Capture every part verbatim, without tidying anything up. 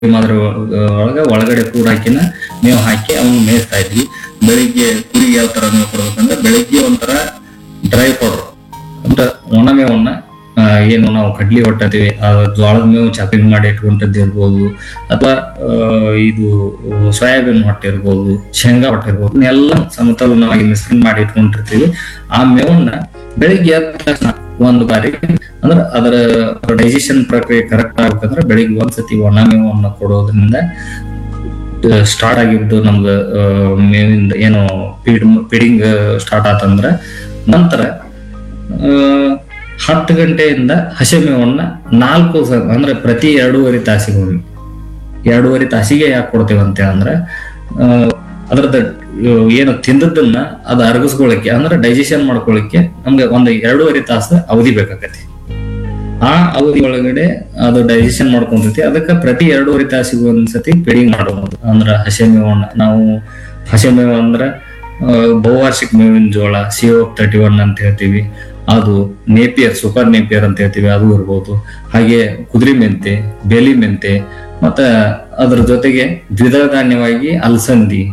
ಮಾದ್ರ ಒಳಗ ಒಳಗಡೆ ಕೂಡ ಹಾಕಿನ ಮೇವು ಹಾಕಿ ಅವನ್ನ ಮೇಯಿಸ್ತಾ ಇದ್ವಿ. ಬೆಳಿಗ್ಗೆ ಕುರಿಗೆ ಯಾವ ತರ ಮೇವು ಕೊಡ್ಬೇಕಂದ್ರೆ ಬೆಳಿಗ್ಗೆ ಒಂಥರ ಡ್ರೈ ಪೌಡರ್ ಅಂದ್ರೆ ಒಣ ಮೇವನ್ನ ಆ, ಏನು ನಾವು ಕಡ್ಲಿ ಹೊಟ್ಟತೀವಿ ಆ ಜೋಳದ ಮೇವು ಚಾಪಿಂಗ್ ಮಾಡಿ ಇಟ್ಕೊಂಡದ್ದು ಇರ್ಬೋದು, ಅಥವಾ ಇದು ಸೋಯಾಬೀನ್ ಹೊಟ್ಟೆ ಇರ್ಬೋದು, ಶೇಂಗಾ ಹೊಟ್ಟೆ ಇರ್ಬೋದು, ಎಲ್ಲ ಸಮತೋಲನವಾಗಿ ಮಿಶ್ರಣ ಮಾಡಿ ಇಟ್ಕೊಂಡಿರ್ತೀವಿ. ಆ ಮೇವನ್ನ ಬೆಳಿಗ್ಗೆ ಎದ್ದ ತಕ್ಷಣ ಒಂದು ಬಾರಿ ಅಂದ್ರೆ ಅದರ ಡೈಜೆಷನ್ ಪ್ರಕ್ರಿಯೆ ಕರೆಕ್ಟ್ ಆಗ್ಬೇಕಂದ್ರೆ ಬೆಳಿಗ್ಗೆ ಒಂದ್ಸತಿ ಒಣ ಮೇವನ್ನ ಕೊಡೋದ್ರಿಂದ ಸ್ಟಾರ್ಟ್ ಆಗಿದ್ದು ನಮ್ಗ ಆ, ಮೇವಿಂದ ಏನು ಫೀಡ್ ಫೀಡಿಂಗ್ ಸ್ಟಾರ್ಟ್ ಆತಂದ್ರ ನಂತರ ಆ, ಹತ್ತು ಗಂಟೆಯಿಂದ ಹಸೆ ಮೇವನ್ನ ನಾಲ್ಕು ಸ- ಅಂದ್ರೆ ಪ್ರತಿ ಎರಡೂವರೆ ತಾಸಿಗೆ ಹೋಗಿ ಎರಡೂವರೆ ತಾಸಿಗೆ ಯಾಕೆ ಕೊಡ್ತೇವೆ ಅಂತ ಅಂದ್ರೆ ಆ, ಅದ್ರದ್ದು ಏನು ತಿಂದದ್ದನ್ನ ಅದು ಅರಗಿಸ್ಕೊಳಕ್ಕೆ ಅಂದ್ರೆ ಡೈಜೆಷನ್ ಮಾಡ್ಕೊಳಕ್ಕೆ ನಮ್ಗೆ ಒಂದು ಎರಡೂವರೆ ತಾಸು ಅವಧಿ ಬೇಕಾಗತ್ತೆ. ಆ ಅವಧಿ ಒಳಗಡೆ ಅದು ಡೈಜೆಷನ್ ಮಾಡ್ಕೊಂತೈತಿ. ಅದಕ್ಕೆ ಪ್ರತಿ ಎರಡೂವರೆ ತಾಸಿಗೆ ಒಂದ್ಸತಿ ಫೀಡಿಂಗ್ ಮಾಡೋದು ಅಂದ್ರೆ ಹಸೆ ಮೇವನ್ನ ನಾವು ಹಸೆ ಮೇವು ಅಂದ್ರೆ ಆ, ಬಹುವಾರ್ಷಿಕ ಮೇವಿನ ಜೋಳ ಸಿ ಓ ತರ್ಟಿ ಒನ್ ಅಂತ ಹೇಳ್ತೀವಿ, ಅದು ನೇಪಿಯರ್ ಸೂಪರ್ ನೇಪಿಯರ್ ಅಂತ ಹೇಳ್ತೀವಿ, ಅದು ಇರ್ಬೋದು. ಹಾಗೆ ಕುದುರೆ ಮೆಂತೆ, ಬೇಲಿ ಮೆಂತೆ, ಮತ್ತೆ ಅದ್ರ ಜೊತೆಗೆ ದ್ವಿದಳ ಧಾನ್ಯವಾಗಿ ಅಲಸಂದಿ,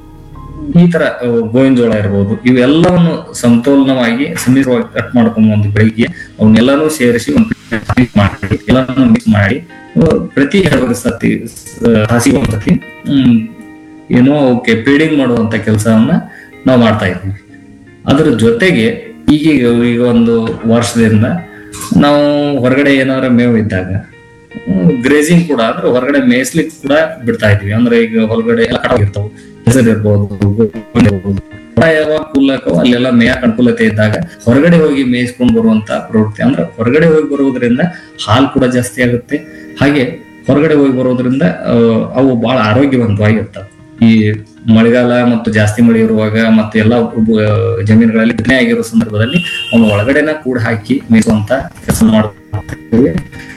ಈ ತರ ಆ, ಗೋವಿನ ಜೋಳ ಇರ್ಬೋದು. ಇವೆಲ್ಲವನ್ನು ಸಮತೋಲನವಾಗಿ ಸಮ್ಮಿಶ್ರವಾಗಿ ಕಟ್ ಮಾಡ್ಕೊಂಡು ಒಂದು ಬೆಳಿಗ್ಗೆ ಅವನ್ನೆಲ್ಲಾನು ಸೇರಿಸಿ ಒಂದು mix ಮಾಡಿ ಎಲ್ಲಾನು ಮಿಕ್ಸ್ ಮಾಡಿ ಆ, ಪ್ರತಿ ಎರಡು ಸತಿ ಹಸಿ ಒಂದ್ಸತಿ ಹ್ಮ್ ಏನೋ ಅವಕ್ಕೆ ಫೀಡಿಂಗ್ ಮಾಡುವಂತ ಕೆಲಸವನ್ನ ನಾವು ಮಾಡ್ತಾ ಇದ್ದೀವಿ. ಅದ್ರ ಜೊತೆಗೆ ಈಗ ಈಗ ಒಂದು ವರ್ಷದಿಂದ ನಾವು ಹೊರಗಡೆ ಏನಾದ್ರು ಮೇವು ಇದ್ದಾಗ ಗ್ರೇಜಿಂಗ್ ಕೂಡ ಅಂದ್ರೆ ಹೊರಗಡೆ ಮೇಯಿಸ್ಲಿಕ್ಕೆ ಕೂಡ ಬಿಡ್ತಾ ಇದೀವಿ. ಅಂದ್ರೆ ಈಗ ಹೊರಗಡೆ ಎಲ್ಲ ಕಟಾವ್ ಇರ್ತಾವ, ಹೆಸರು ಇರ್ಬೋದು, ಗೋಧಿ ಇರ್ಬೋದು, ಯಾವಾಗ ಕೂಲಕ್ಕವ ಅಲ್ಲೆಲ್ಲ ಮೇಯಕ್ ಅನುಕೂಲತೆ ಇದ್ದಾಗ ಹೊರಗಡೆ ಹೋಗಿ ಮೇಯಿಸ್ಕೊಂಡ್ ಬರುವಂತ ಪ್ರವೃತ್ತಿ ಅಂದ್ರೆ ಹೊರಗಡೆ ಹೋಗಿ ಬರುವುದರಿಂದ ಹಾಲು ಕೂಡ ಜಾಸ್ತಿ ಆಗುತ್ತೆ. ಹಾಗೆ ಹೊರಗಡೆ ಹೋಗಿ ಬರೋದ್ರಿಂದ ಆ, ಅವು ಬಹಳ ಆರೋಗ್ಯವಂತವಾಗಿರ್ತಾವ. ಈ ಮಳೆಗಾಲ ಮತ್ತು ಜಾಸ್ತಿ ಮಳೆ ಇರುವಾಗ ಮತ್ತೆ ಎಲ್ಲ ಜಮೀನುಗಳಲ್ಲಿ ಬಿತ್ತನೆ ಆಗಿರೋ ಸಂದರ್ಭದಲ್ಲಿ ಅವನು ಒಳಗಡೆನ ಕೂಡ ಹಾಕಿ ಮೇಯಿಸುವಂತ ಕೆಲಸ ಮಾಡ್ತೀವಿ.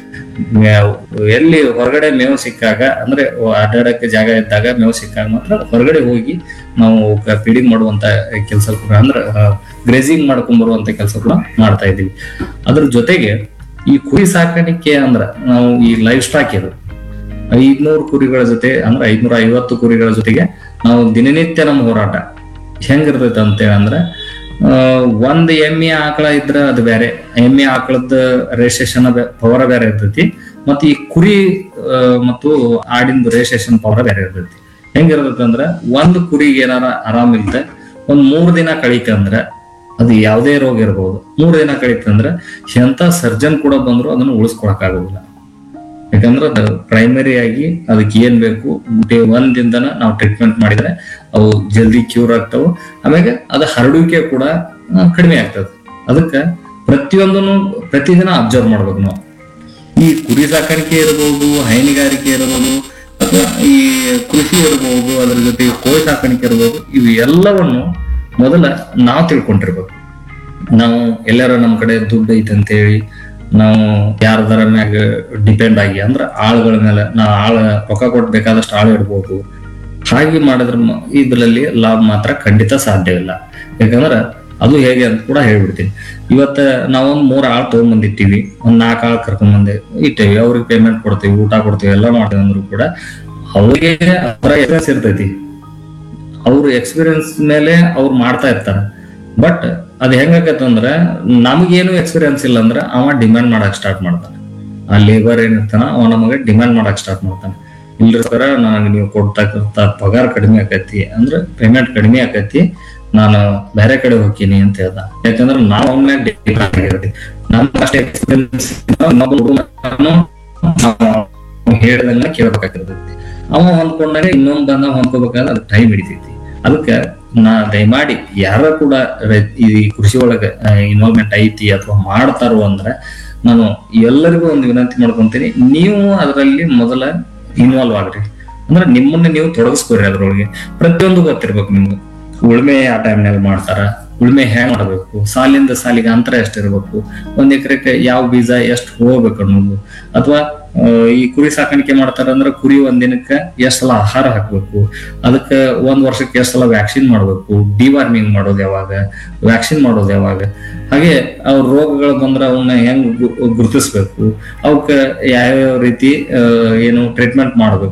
ಮೇವು- ಎಲ್ಲಿ ಹೊರಗಡೆ ಮೇವು ಸಿಕ್ಕಾಗ ಅಂದ್ರೆ ಅಡ್ಡಾಡಕ್ಕೆ ಜಾಗ ಇದ್ದಾಗ ಮೇವು ಸಿಕ್ಕಾಗ ಮಾತ್ರ ಹೊರಗಡೆ ಹೋಗಿ ನಾವು ಫೀಡಿಂಗ್ ಮಾಡುವಂತ ಕೆಲಸ ಕೂಡ ಅಂದ್ರೆ ಗ್ರೇಜಿಂಗ್ ಮಾಡ್ಕೊಂಡ್ ಬರುವಂತ ಕೆಲಸ ಕೂಡ ಮಾಡ್ತಾ ಇದೀವಿ. ಅದ್ರ ಜೊತೆಗೆ ಈ ಕುರಿ ಸಾಕಾಣಿಕೆ ಅಂದ್ರ ನಾವು ಈ ಲೈಫ್ ಸ್ಟಾಕ್ ಇದು ಐದ್ನೂರು ಕುರಿಗಳ ಜೊತೆ ಅಂದ್ರೆ ಐದ್ನೂರ ಐವತ್ತು ಕುರಿಗಳ ಜೊತೆಗೆ ನಾವು ದಿನನಿತ್ಯ ನಮ್ಮ ಹೋರಾಟ ಹೆಂಗಿರ್ತೈತೆ ಅಂತೇಳಿ ಅಂದ್ರೆ ಆ, ಒಂದ್ ಎಮ್ಮೆ ಆಕಳ ಇದ್ರ ಅದು ಬೇರೆ, ಎಮ್ಮೆ ಆಕಳದ ರಿಜಿಸ್ಟ್ರೇಷನ್ ಪವರ್ ಬೇರೆ ಇರ್ತೈತಿ, ಮತ್ತೆ ಈ ಕುರಿ ಆ, ಮತ್ತು ಆಡಿನ ರಿಜಿಸ್ಟ್ರೇಷನ್ ಪವರ್ ಬೇರೆ ಇರ್ತೈತಿ. ಹೆಂಗಿರ್ತೈತಿ ಅಂದ್ರ ಒಂದ್ ಕುರಿಗೆ ಏನಾರ ಆರಾಮಿಲ್ದ ಒಂದ್ ಮೂರ್ ದಿನ ಕಳಿತಂದ್ರ ಅದು ಯಾವುದೇ ರೋಗ ಇರ್ಬೋದು, ಮೂರ್ ದಿನ ಕಳಿತಂದ್ರ ಎಂತ ಸರ್ಜನ್ ಕೂಡ ಬಂದ್ರು ಅದನ್ನ ಉಳಿಸ್ಕೊಳಕ್ ಆಗೋದಿಲ್ಲ. ಯಾಕಂದ್ರೆ ಅದು ಪ್ರೈಮರಿ ಆಗಿ ಅದಕ್ಕೆ ಏನ್ ಬೇಕು ಡೇ ಒಂದಿಂದನ ನಾವು ಟ್ರೀಟ್ಮೆಂಟ್ ಮಾಡಿದ್ರೆ ಅವು ಜಲ್ದಿ ಕ್ಯೂರ್ ಆಗ್ತಾವ. ಆಮ್ಯಾಗ ಅದ ಹರಡುವಿಕೆ ಕೂಡ ಆ, ಕಡಿಮೆ ಆಗ್ತದೆ. ಅದಕ್ಕೆ ಪ್ರತಿಯೊಂದನ್ನು ಪ್ರತಿದಿನ ಅಬ್ಸರ್ವ್ ಮಾಡ್ಬೇಕು ನಾವು. ಈ ಕುರಿ ಸಾಕಾಣಿಕೆ ಇರಬಹುದು, ಹೈನುಗಾರಿಕೆ ಇರಬಹುದು, ಅಥವಾ ಈ ಕೃಷಿ ಇರಬಹುದು, ಅದ್ರ ಜೊತೆ ಕೋಳಿ ಸಾಕಾಣಿಕೆ ಇರಬಹುದು, ಇವು ಎಲ್ಲವನ್ನು ಮೊದಲ ನಾವು ತಿಳ್ಕೊಂಡಿರ್ಬೇಕು. ನಾವು ಎಲ್ಲಾರ ನಮ್ ಕಡೆ ದುಡ್ಡು ಐತೆ ಅಂತೇಳಿ ನಾವು ಯಾರದರ ಮ್ಯಾಗ ಡಿಪೆಂಡ್ ಆಗಿ ಅಂದ್ರೆ ಆಳುಗಳ ಮೇಲೆ ನಾವು ಆಳ ರೊಕ್ಕ ಕೊಟ್ಟು ಬೇಕಾದಷ್ಟು ಆಳು ಇಡ್ಬೋದು. ಹಾಗೆ ಮಾಡಿದ್ರ ಮ- ಇದ್ರಲ್ಲಿ ಲಾಭ ಮಾತ್ರ ಖಂಡಿತ ಸಾಧ್ಯವಿಲ್ಲ. ಯಾಕಂದ್ರ ಅದು ಹೇಗೆ ಅಂತ ಕೂಡ ಹೇಳ್ಬಿಡ್ತೀನಿ. ಇವತ್ತ ನಾವೊಂದ್ ಮೂರ್ ಆಳ್ ತಗೊಂಡ್ಬಂದಿಟ್ಟಿವಿ, ಒಂದ್ ನಾಲ್ಕು ಆಳ್ ಕರ್ಕೊಂಡ್ ಬಂದೆ ಇಟ್ಟೇವಿ, ಅವ್ರಿಗೆ ಪೇಮೆಂಟ್ ಕೊಡ್ತೀವಿ, ಊಟ ಕೊಡ್ತೀವಿ, ಎಲ್ಲ ಮಾಡ್ತೀವಿ ಅಂದ್ರು ಕೂಡ ಅವ್ರಿಗೆ ಅದರ ಎಕ್ಸ್ಪೀರಿಯನ್ಸ್ ಇರ್ತೈತಿ. ಅವ್ರ ಎಕ್ಸ್ಪೀರಿಯನ್ಸ್ ಮೇಲೆ ಅವ್ರು ಮಾಡ್ತಾ ಇರ್ತಾರ. ಬಟ್ ಅದ್ ಹೆಂಗಾಕತ್ತಂದ್ರ ನಮಗೇನು ಎಕ್ಸ್ಪೀರಿಯನ್ಸ್ ಇಲ್ಲ ಅಂದ್ರ ಅವ ಡಿಮ್ಯಾಂಡ್ ಮಾಡಕ್ ಸ್ಟಾರ್ಟ್ ಮಾಡ್ತಾನೆ. ಆ ಲೇಬರ್ ಏನಿರ್ತಾನ ಅವ ನಮಗೆ ಡಿಮ್ಯಾಂಡ್ ಮಾಡಕ್ ಸ್ಟಾರ್ಟ್ ಮಾಡ್ತಾನೆ. ಇಲ್ರಿ ಸರ ನನಗೆ ನೀವು ಕೊಡ್ತಕ್ಕಂತ ಪಗಾರ ಕಡಿಮೆ ಆಕೈತಿ ಅಂದ್ರೆ ಪೇಮೆಂಟ್ ಕಡಿಮೆ ಆಕೈತಿ, ನಾನು ಬೇರೆ ಕಡೆ ಹೋಗ್ತೀನಿ ಅಂತ ಹೇಳ್ದ. ಯಾಕಂದ್ರೆ ನಾವು ಅವನ ಡಿಪೆಂಡ್ ಆಗಿರ್ತೀವಿ. ನಮ್ಗೆ ಅಷ್ಟೇ ಎಕ್ಸ್ಪೀರಿಯನ್ಸ್ ಹೇಳ್ದಂಗ ಕೇಳ್ಬೇಕಾಗಿರ್ತೈತಿ. ಅವ ಹೊಂದ್ಕೊಂಡಾಗ ಇನ್ನೊಂದ್ ಬಂದ ಹೊಂದ್ಕೋಬೇಕಾದ್ರೆ ಅದು ಟೈಮ್ ಹಿಡಿತೈತಿ. ಅದಕ್ಕೆ ನಾ ದಯಮಾಡಿ ಯಾರ ಕೂಡ ರೈ- ಈ ಕೃಷಿ ಒಳಗ ಇನ್ವಾಲ್ವ್ಮೆಂಟ್ ಐತಿ ಅಥವಾ ಮಾಡ್ತಾರೋ ಅಂದ್ರೆ ನಾನು ಎಲ್ಲರಿಗೂ ಒಂದು ವಿನಂತಿ ಮಾಡ್ಕೊಂತೀನಿ, ನೀವು ಅದರಲ್ಲಿ ಮೊದಲ ಇನ್ವಾಲ್ವ್ ಆಗ್ರಿ. ಅಂದ್ರೆ ನಿಮ್ಮನ್ನ ನೀವು ತೊಡಗಿಸ್ಕೊರಿ ಅದ್ರೊಳಗೆ. ಪ್ರತಿಯೊಂದು ಗೊತ್ತಿರ್ಬೇಕು ನಿಮ್ಗೆ. ಉಳ್ಮೆ ಆ ಟೈಮ್ನಾಗ ಮಾಡ್ತಾರ, ಉಳುಮೆ ಹೆಂಗ್ ಮಾಡಬೇಕು, ಸಾಲಿಂದ ಸಾಲಿಗೆ ಅಂತರ ಎಷ್ಟಿರ್ಬೇಕು, ಒಂದ್ ಎಕರೆಗೆ ಯಾವ ಬೀಜ ಎಷ್ಟು ಹೋಗ್ಬೇಕು ಅನ್ನೋದು, ಅಥವಾ ಈ ಕುರಿ ಸಾಕಾಣಿಕೆ ಮಾಡ್ತಾರ ಅಂದ್ರ ಕುರಿ ಒಂದ್ ದಿನಕ್ಕ ಎಷ್ಟ್ ಸಲ ಆಹಾರ ಹಾಕ್ಬೇಕು, ಅದಕ್ಕ ಒಂದ್ ವರ್ಷಕ್ಕೆ ಎಷ್ಟ್ ಸಲ ವ್ಯಾಕ್ಸಿನ್ ಮಾಡ್ಬೇಕು, ಡಿವಾರ್ಮಿಂಗ್ ಮಾಡೋದು ಯಾವಾಗ, ವ್ಯಾಕ್ಸಿನ್ ಮಾಡೋದು ಯಾವಾಗ, ಹಾಗೆ ಅವ್ರ ರೋಗಗಳು ಬಂದ್ರ ಅವನ್ನ ಹೆಂಗ್ ಗುರುತಿಸ್ಬೇಕು, ಅವಕ್ಕ ಯಾವ್ಯಾವ ರೀತಿ ಏನು ಟ್ರೀಟ್ಮೆಂಟ್ ಮಾಡ್ಬೇಕು